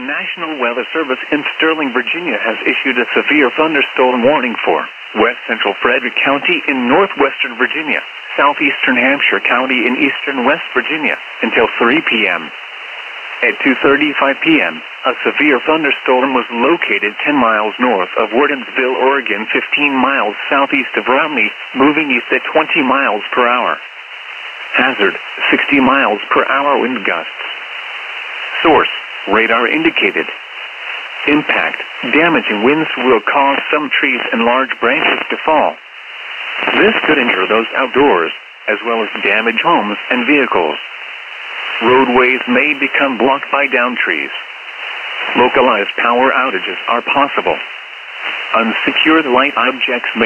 The National Weather Service in Sterling, Virginia has issued a severe thunderstorm warning for west central Frederick County in northwestern Virginia, southeastern Hampshire County in eastern West Virginia until 3 p.m. At 2:35 p.m., a severe thunderstorm was located 10 miles north of Wardensville, Oregon, 15 miles southeast of Romney, moving east at 20 miles per hour. Hazard, 60 miles per hour wind gusts. Source, radar indicated. Impact, damaging winds will cause some trees and large branches to fall. This could injure those outdoors, as well as damage homes and vehicles. Roadways may become blocked by downed trees. Localized power outages are possible. Unsecured light objects may